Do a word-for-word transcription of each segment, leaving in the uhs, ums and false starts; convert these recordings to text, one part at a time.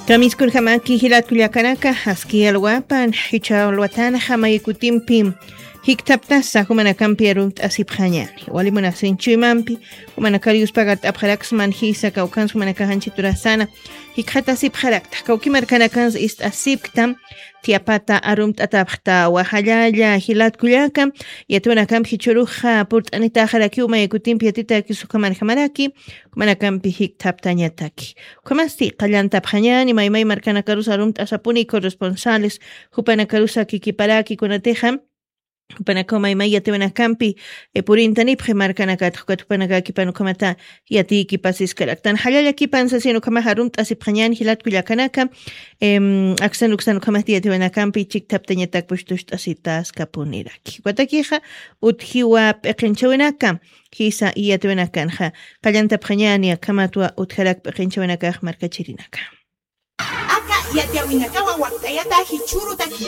Kamiskun hamaki hilat kuliakanaka aski alwapan hicha alwatana hamayikutimpi hiktaptasa humanakampi arumt asiphañani walimuna sinchimampi humanakarius pagat abharaksman hisa kaukans humanakahanchi turasana hikhata sipharakta kaukimarkanakans ist asipktam tiapata arumt atapta wahalaya hilat kuliaka yatunakam hichuruja purt anita haraki umayikutimpi atita kisukaman hamaraki humanakampi hiktaptañataki kumasti qallanta phañani maymay markanakarus arumt asapuni corresponsales hupanakarusa kikiparaki kunateja Panakoma y maya te van a campi, e purintanip gemarcanacat, jucatupanaka kipanukamata, y a ti kipasis caractan. Halaya kipansa sieno kamaharumt asiphañan hilat kuyakanaka, em, axanuxan kamati te van a campi, chiktap tañatak pushtush asitas kapuniraki. Guataquija, uthiwa pekenchawenaka, hisa y a te van a canja, callanta phañania, kamatua utharak pekenchawenaka, marcachirinaka. Aka y a te awinakawa waktayata hichurutaki.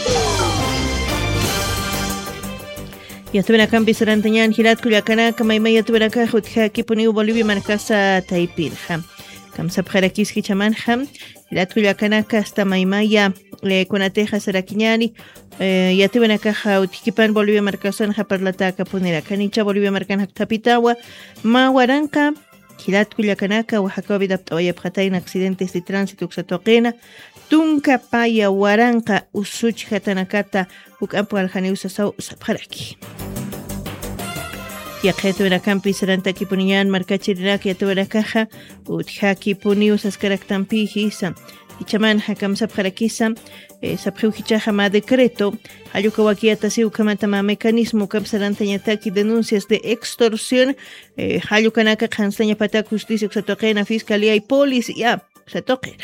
Yatubena campi sarantañan hilat kuliakanaka maymay yatubena jutja kipuniu Bolivia marcasa taipirja. Kamsap jarakis hichamanjam hilat kuliakanaka hasta maymaya le kunateja sarakiñani yatubena caja utkipan Bolivia marcasan japarlataka punera kanicha Bolivia marcan tapitawa ma waranka hilat kuliakanaka Oaxaca bidaptawaya pjatayn accidentes de tránsito xatoqena tunka paya waranka usuch hatanakata ukampo aljaniusa saw sapharaki yaqetubena campi sarantaki puniñan markachirinaki yatubena caja utjaki punius askaraktampi hisa ichaman hakam sapharakisa saphiu hichaja ma decreto hayukawakiata siu kamata ma mecanismo kapsarantañataki denuncias de extorsión hayukanaka khanstaña patak justicia xatoqena fiscalía y policía xatoqena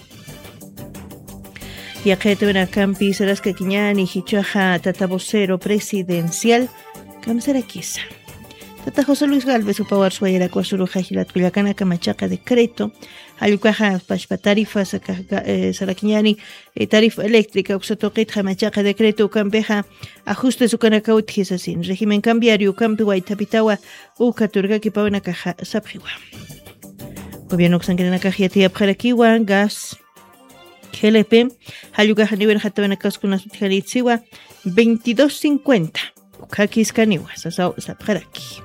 Yaqetubena campi saraska kiñani hichaja tata vocero presidencial kamsarakisa Tata José Luis Galvez upawar suayera kwasuruja hilat kuliakanaka machaca decreto hayukaja pashpa tarifas sarakiñani tarifa eléctrica uxatoqitja machaca decreto ukampeja ajuste sukanaka utjisasin régimen cambiario ukampi waitapitawa ukaturgaki pawanakaja sapjiwa Gobierno uxankirinaka hiatia pjarakiwa gas G L P hayukaja nivel hatabanakask kunasutjalitsiwa veintidós cincuenta ukakis kaniwa sasau sapjaraki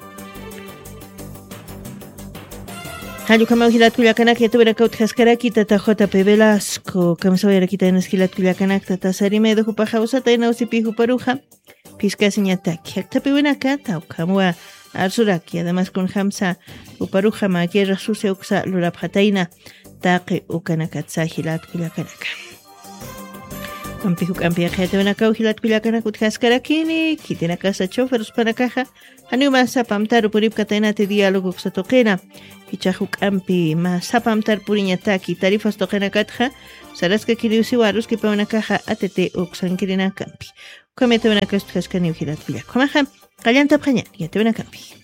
Hayukama hilat kuliakanaka yatubena utjaskaraki tata J P Velasco kamsawayarakita enas hilat kuliakanaka tata sarimedo hupajausata enausipi huparuja piskasiñataki haktapiwenaka taukamua arsuraki además con hamsa huparuja ma guerra sucia uksa lurapjataina taqi ukanakatsa hilat kuliakanaka Ampihuk ampia khetuna kau hilat kuliakanaka utjaskarakini kitina casa choferos para caja hanuma sapamtar purip katenate diálogo xatoqena hichahuk ampi ma sapamtar puriñataki tarifas toqena katja saraska kiriusiwarus ki pauna caja atete uxankirina campi komete una kastkaskani hilat kuliakanaka qallanta phañan yatuna campi